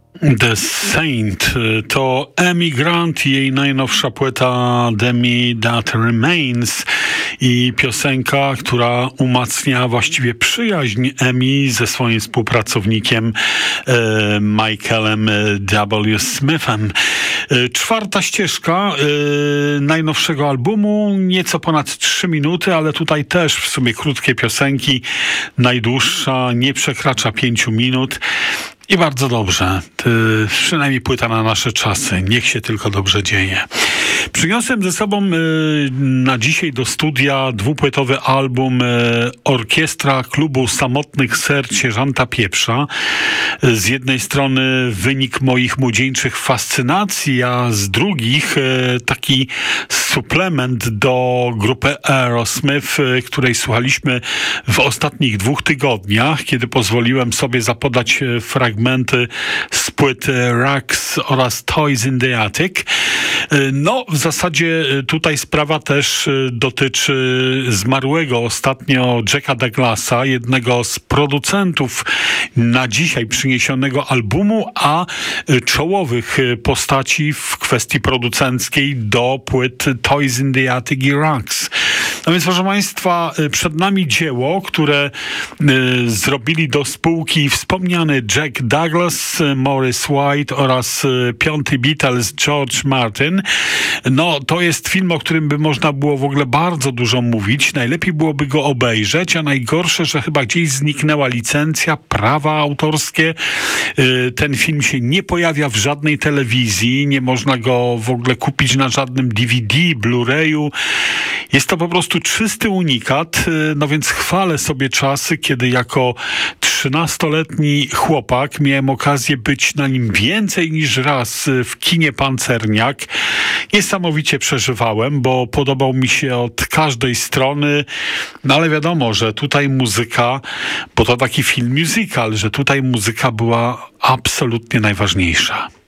The Saint to Amy Grant i jej najnowsza płyta Demi That Remains i piosenka, która umacnia właściwie przyjaźń Amy ze swoim współpracownikiem Michaelem W. Smithem. Czwarta ścieżka najnowszego albumu, nieco ponad 3 minuty, ale tutaj też w sumie krótkie piosenki. Najdłuższa nie przekracza 5 minut. I bardzo dobrze. Przynajmniej płyta na nasze czasy. Niech się tylko dobrze dzieje. Przyniosłem ze sobą na dzisiaj do studia dwupłytowy album Orkiestra Klubu Samotnych Serc Sierżanta Pieprza. Z jednej strony wynik moich młodzieńczych fascynacji, a z drugich taki suplement do grupy Aerosmith, której słuchaliśmy w ostatnich 2 tygodniach, kiedy pozwoliłem sobie zapodać fragmenty z płyt Rags oraz Toys in the Attic. No, w zasadzie tutaj sprawa też dotyczy zmarłego ostatnio Jacka Douglasa, jednego z producentów na dzisiaj przyniesionego albumu, a czołowych postaci w kwestii producenckiej do płyt Toys in the Attic i Rags. No więc, proszę Państwa, przed nami dzieło, które zrobili do spółki wspomniany Jack Douglas, Maurice White oraz 5. Beatles George Martin. No, to jest film, o którym by można było w ogóle bardzo dużo mówić. Najlepiej byłoby go obejrzeć, a najgorsze, że chyba gdzieś zniknęła licencja, prawa autorskie. Ten film się nie pojawia w żadnej telewizji, nie można go w ogóle kupić na żadnym DVD, Blu-rayu. Jest to po prostu czysty unikat, no więc chwalę sobie czasy, kiedy jako 13-letni chłopak miałem okazję być na nim więcej niż raz w kinie Pancerniak. Niesamowicie przeżywałem, bo podobał mi się od każdej strony, no ale wiadomo, że tutaj muzyka, bo to taki film musical, że tutaj muzyka była absolutnie najważniejsza.